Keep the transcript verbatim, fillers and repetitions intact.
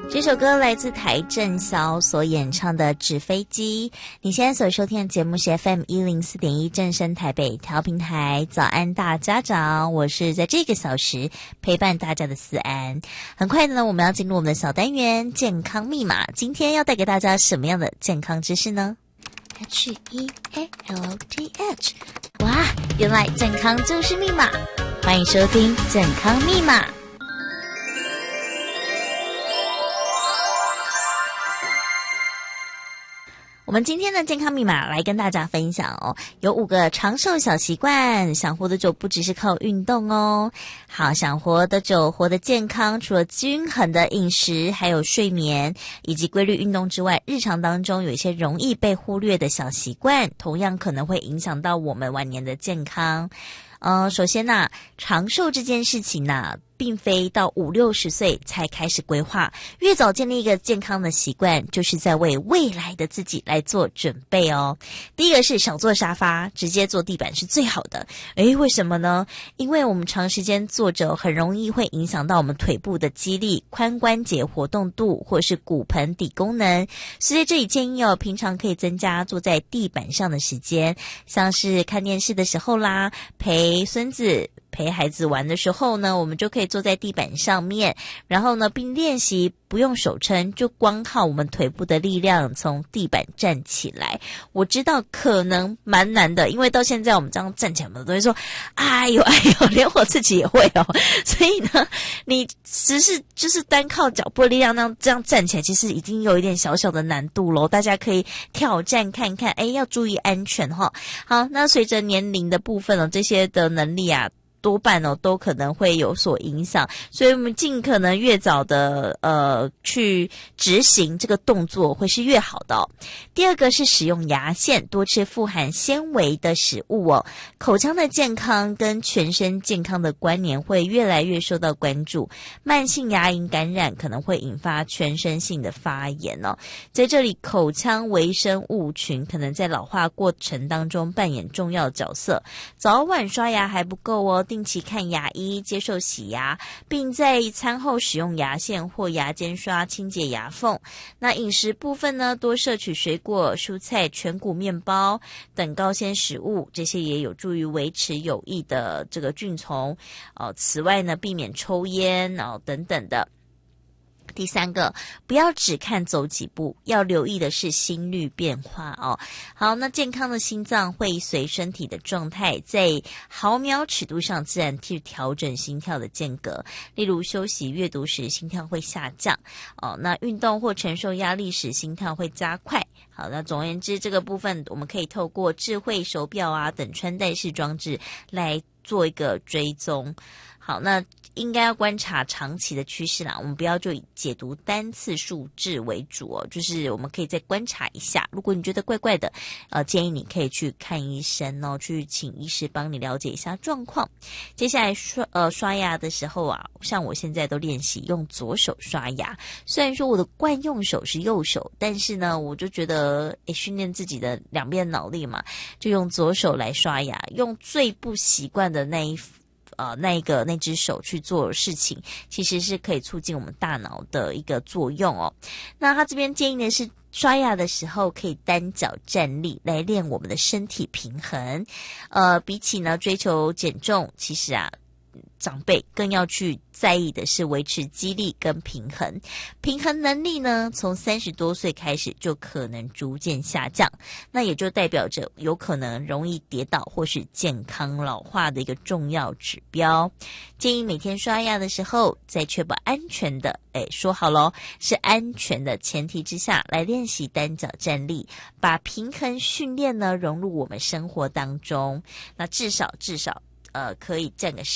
这首歌来自邰正宵所演唱的《纸飞机》。你现在所收听的节目是 F M 一零四点一正声台北调频台，早安大家长，我是在这个小时陪伴大家的思安。很快的呢，我们要进入我们的小单元健康密码。今天要带给大家什么样的健康知识呢？ H E A L T H， 哇，原来健康就是密码。欢迎收听健康密码。我们今天的健康密码来跟大家分享哦，有五个长寿小习惯，想活得久不只是靠运动哦。好，想活得久活得健康，除了均衡的饮食还有睡眠以及规律运动之外，日常当中有一些容易被忽略的小习惯，同样可能会影响到我们晚年的健康。呃，首先呢、啊，长寿这件事情呢、啊，并非到五六十岁才开始规划，越早建立一个健康的习惯，就是在为未来的自己来做准备哦。第一个是少坐沙发，直接坐地板是最好的。诶，为什么呢？因为我们长时间坐着，很容易会影响到我们腿部的肌力、髋关节活动度，或是骨盆底功能。所以这里建议哦，平常可以增加坐在地板上的时间，像是看电视的时候啦，陪陪孙子陪孩子玩的时候呢，我们就可以坐在地板上面，然后呢并练习不用手撑，就光靠我们腿部的力量从地板站起来。我知道可能蛮难的，因为到现在我们这样站起来，我们都会说哎呦哎呦，连我自己也会哦。所以呢，你只是就是单靠脚部的力量那样这样站起来，其实已经有一点小小的难度咯，大家可以挑战看看，哎，要注意安全哈、哦。好，那随着年龄的部分哦，这些的能力啊多半哦都可能会有所影响，所以我们尽可能越早的呃去执行这个动作会是越好的哦。第二个是使用牙线，多吃富含纤维的食物哦。口腔的健康跟全身健康的关联会越来越受到关注，慢性牙龈感染可能会引发全身性的发炎哦。在这里，口腔微生物群可能在老化过程当中扮演重要角色。早晚刷牙还不够哦，定期看牙医，接受洗牙，并在餐后使用牙线或牙尖刷清洁牙缝。那饮食部分呢，多摄取水果、蔬菜、全谷面包等高纤食物，这些也有助于维持有益的这个菌丛。呃，此外呢，避免抽烟哦等等的。第三个，不要只看走几步，要留意的是心率变化哦。好，那健康的心脏会随身体的状态，在毫秒尺度上自然去调整心跳的间隔。例如休息、阅读时心跳会下降哦，那运动或承受压力时心跳会加快。好，那总而言之，这个部分我们可以透过智慧手表啊等穿戴式装置来做一个追踪。好，那应该要观察长期的趋势啦，我们不要就以解读单次数字为主哦，就是我们可以再观察一下，如果你觉得怪怪的，呃，建议你可以去看医生哦，去请医师帮你了解一下状况。接下来刷呃刷牙的时候啊，像我现在都练习用左手刷牙，虽然说我的惯用手是右手，但是呢，我就觉得诶训练自己的两边脑力嘛，就用左手来刷牙，用最不习惯的那一呃，那一个那只手去做事情，其实是可以促进我们大脑的一个作用哦。那他这边建议的是，刷牙的时候可以单脚站立，来练我们的身体平衡。呃，比起呢追求减重，其实啊，长辈更要去在意的是维持肌力跟平衡。平衡能力呢，从三十多岁开始就可能逐渐下降，那也就代表着有可能容易跌倒或是健康老化的一个重要指标。建议每天刷牙的时候，在确保安全的，诶，说好咯，是安全的前提之下来练习单脚站立，把平衡训练呢融入我们生活当中。那至少至少呃，可以站个